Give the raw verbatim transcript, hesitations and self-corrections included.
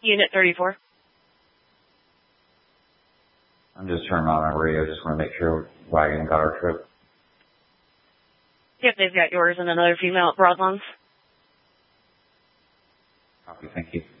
Unit thirty-four. I'm just turning on our radio. Just want to make sure wagon got our trip. Yep, they've got yours and another female at Broadlands. Copy, thank you.